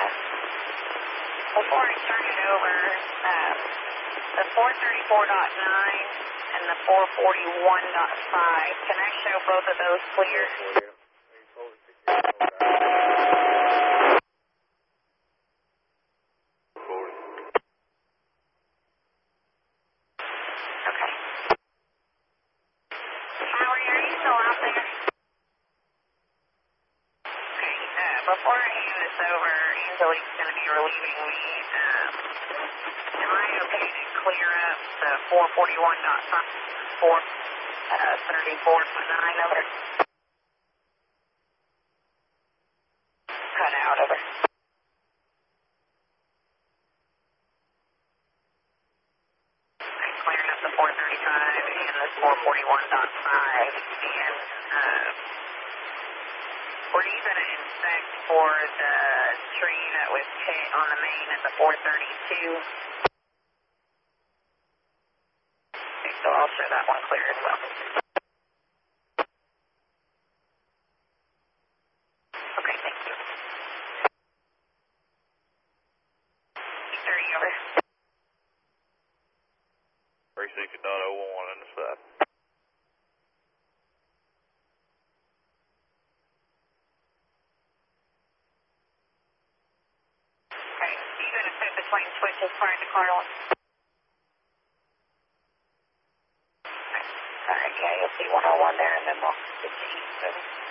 Before I turn it over, the 434.9 and the 441.5, can I show both of those clear? Okay. Howard, are you still out there? Okay, before I hand this over, Angelique's going to be relieving me. Am I okay to clear up the 441.5, 434.9 over? Cut out over. Okay, clearing up the 435 and the 441.5, and were you going to inspect for the tree that was hit on the main at the 432? Okay, so I'll show that one clear as well. Okay, thank you. 30 over. 360.01 on the side. Okay, you going to sit between switches prior to Carl? Okay. All right, yeah, you'll see 101 there, and then we'll get to east over.